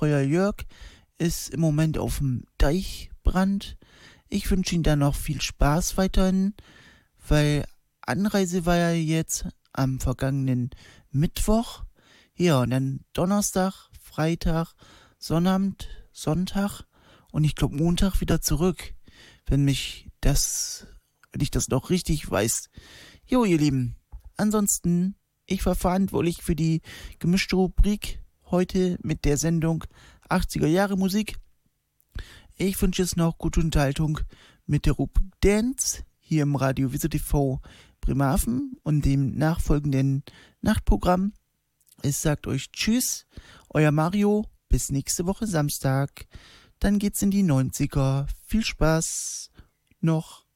treuer Jörg ist im Moment auf dem Deichbrand. Ich wünsche ihm da noch viel Spaß weiterhin, weil Anreise war ja jetzt am vergangenen Mittwoch. Ja, und dann Donnerstag, Freitag, Sonnabend, Sonntag und ich glaube Montag wieder zurück, wenn ich das noch richtig weiß. Jo, ihr Lieben, ansonsten, ich war verantwortlich für die gemischte Rubrik heute mit der Sendung 80er Jahre Musik. Ich wünsche jetzt noch gute Unterhaltung mit der Rubrik Dance hier im Radio Wiese TV Bremerhaven und dem nachfolgenden Nachtprogramm. Es sagt euch Tschüss, euer Mario, bis nächste Woche Samstag. Dann geht's in die 90er. Viel Spaß noch.